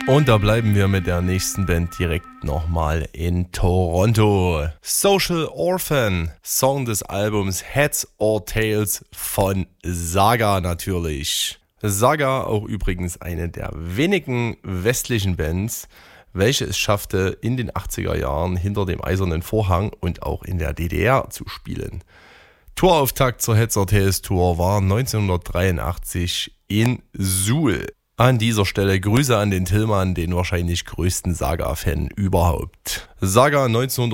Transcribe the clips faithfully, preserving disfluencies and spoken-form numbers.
Und da bleiben wir mit der nächsten Band direkt nochmal in Toronto. Social Orphan, Song des Albums Heads or Tails von Saga natürlich. Saga auch übrigens eine der wenigen westlichen Bands, welche es schaffte, in den achtziger Jahren hinter dem Eisernen Vorhang und auch in der D D R zu spielen. Tourauftakt zur Heads or Tails Tour war neunzehnhundertdreiundachtzig in Suhl. An dieser Stelle Grüße an den Tillmann, den wahrscheinlich größten Saga-Fan überhaupt. Saga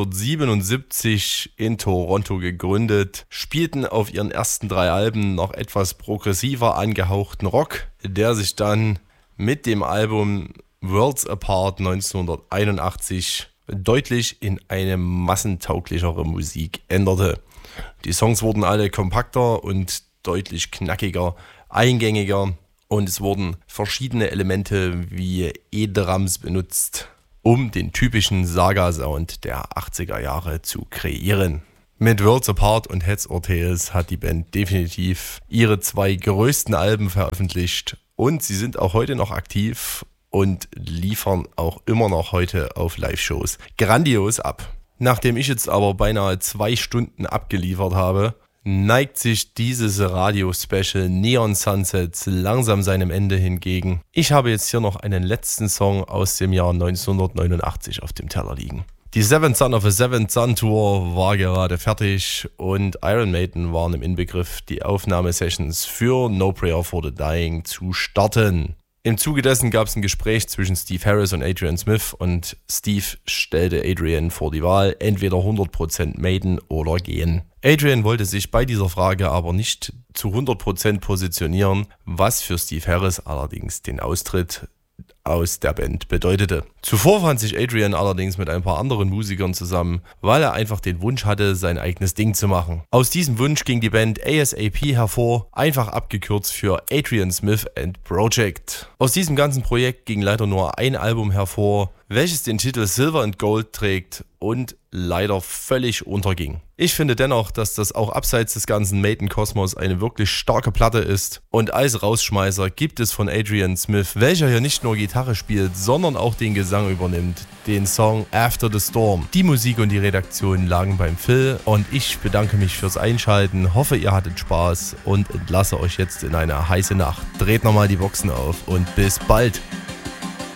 neunzehnhundertsiebenundsiebzig in Toronto gegründet, spielten auf ihren ersten drei Alben noch etwas progressiver angehauchten Rock, der sich dann mit dem Album Worlds Apart neunzehnhunderteinundachtzig deutlich in eine massentauglichere Musik änderte. Die Songs wurden alle kompakter und deutlich knackiger, eingängiger. Und es wurden verschiedene Elemente wie E-Drums benutzt, um den typischen Saga-Sound der achtziger Jahre zu kreieren. Mit Worlds Apart und Heads or Tails hat die Band definitiv ihre zwei größten Alben veröffentlicht und sie sind auch heute noch aktiv und liefern auch immer noch heute auf Live-Shows grandios ab. Nachdem ich jetzt aber beinahe zwei Stunden abgeliefert habe, neigt sich dieses Radio-Special Neon Sunsets langsam seinem Ende hingegen. Ich habe jetzt hier noch einen letzten Song aus dem Jahr neunzehnhundertneunundachtzig auf dem Teller liegen. Die Seventh Son of a Seventh Son Tour war gerade fertig und Iron Maiden waren im Inbegriff, die Aufnahmesessions für No Prayer for the Dying zu starten. Im Zuge dessen gab es ein Gespräch zwischen Steve Harris und Adrian Smith und Steve stellte Adrian vor die Wahl, entweder hundert Prozent Maiden oder gehen. Adrian wollte sich bei dieser Frage aber nicht zu hundert Prozent positionieren, was für Steve Harris allerdings den Austritt aus der Band bedeutete. Zuvor fand sich Adrian allerdings mit ein paar anderen Musikern zusammen, weil er einfach den Wunsch hatte, sein eigenes Ding zu machen. Aus diesem Wunsch ging die Band A S A P hervor, einfach abgekürzt für Adrian Smith and Project. Aus diesem ganzen Projekt ging leider nur ein Album hervor, welches den Titel Silver and Gold trägt und leider völlig unterging. Ich finde dennoch, dass das auch abseits des ganzen Maiden-Kosmos eine wirklich starke Platte ist und als Rausschmeißer gibt es von Adrian Smith, welcher hier nicht nur Gitarre spielt, sondern auch den Gesang übernimmt, den Song After the Storm. Die Musik und die Redaktion lagen beim Phil und ich bedanke mich fürs Einschalten, hoffe ihr hattet Spaß und entlasse euch jetzt in eine heiße Nacht. Dreht nochmal die Boxen auf und bis bald!